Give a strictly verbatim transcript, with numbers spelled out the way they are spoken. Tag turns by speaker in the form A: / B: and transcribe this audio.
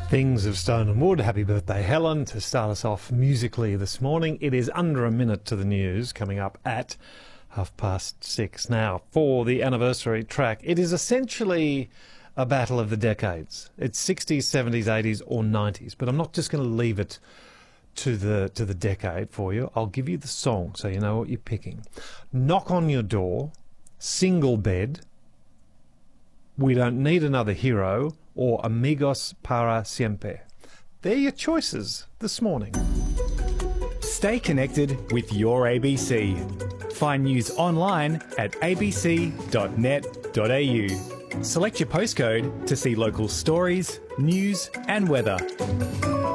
A: Things of Stone and Wood. Happy birthday, Helen, to start us off musically this morning. It is under a minute to the news, coming up at half past six. Now, for the anniversary track, it is essentially a battle of the decades. It's sixties, seventies, eighties or nineties, but I'm not just going to leave it to the to the decade for you. I'll give you the song so you know what you're picking. Knock on Your Door, Single Bed, We Don't Need Another Hero, or Amigos para Siempre. They're your choices this morning.
B: Stay connected with your A B C. Find news online at a b c dot net dot a u. Select your postcode to see local stories, news and weather.